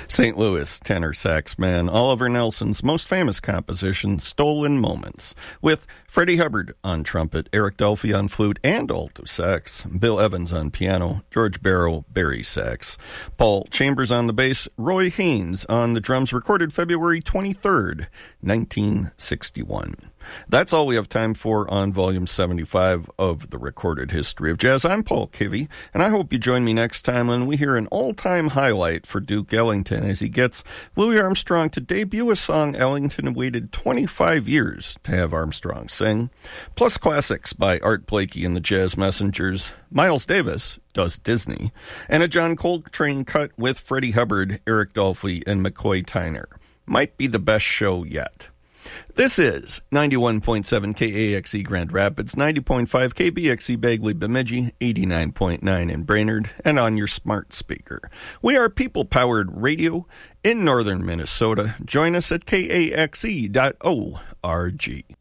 St. Louis tenor sax man Oliver Nelson's most famous composition, Stolen Moments, with Freddie Hubbard on trumpet, Eric Dolphy on flute and alto sax, Bill Evans on piano, George Barrow, bari sax, Paul Chambers on the bass, Roy Haynes on the drums, recorded February 23rd, 1961. That's all we have time for on Volume 75 of The Recorded History of Jazz. I'm Paul Kivy, and I hope you join me next time when we hear an all-time highlight for Duke Ellington as he gets Louis Armstrong to debut a song Ellington waited 25 years to have Armstrong sing, plus classics by Art Blakey and the Jazz Messengers, Miles Davis does Disney, and a John Coltrane cut with Freddie Hubbard, Eric Dolphy, and McCoy Tyner. Might be the best show yet. This is 91.7 KAXE Grand Rapids, 90.5 KBXE Bagley Bemidji, 89.9 in Brainerd, and on your smart speaker. We are people-powered radio in northern Minnesota. Join us at kaxe.org.